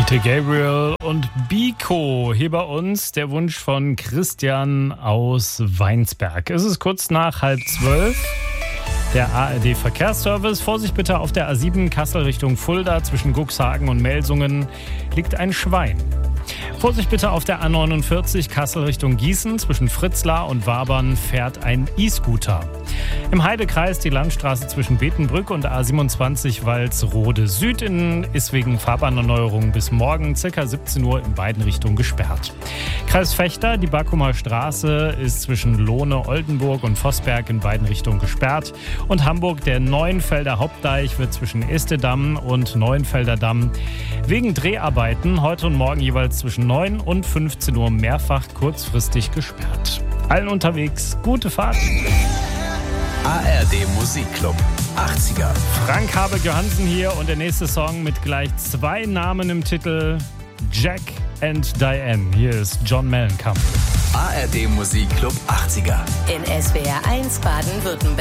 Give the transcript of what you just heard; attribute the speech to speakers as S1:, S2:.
S1: Peter Gabriel und Biko. Hier bei uns der Wunsch von Christian aus Weinsberg. Es ist kurz nach 11:30. Der ARD-Verkehrsservice. Vorsicht bitte auf der A7 Kassel Richtung Fulda. Zwischen Cuxhagen und Melsungen liegt ein Schwein. Vorsicht bitte auf der A49 Kassel Richtung Gießen. Zwischen Fritzlar und Wabern fährt ein E-Scooter. Im Heidekreis die Landstraße zwischen Betenbrück und A27 Walsrode Süd ist wegen Fahrbahnerneuerung bis morgen ca. 17 Uhr in beiden Richtungen gesperrt. Kreis Vechta, die Backumer Straße ist zwischen Lohne, Oldenburg und Vossberg in beiden Richtungen gesperrt. Und Hamburg, der Neuenfelder Hauptdeich wird zwischen Estedamm und Neuenfelder Damm wegen Dreharbeiten heute und morgen jeweils zwischen 9 und 15 Uhr mehrfach kurzfristig gesperrt. Allen unterwegs gute Fahrt.
S2: ARD Musikclub 80er.
S1: Frank Habe-Johansen hier und der nächste Song mit gleich 2 Namen im Titel: Jack and Diane. Hier ist John Mellencamp.
S2: ARD Musikclub 80er.
S3: In SWR 1 Baden-Württemberg.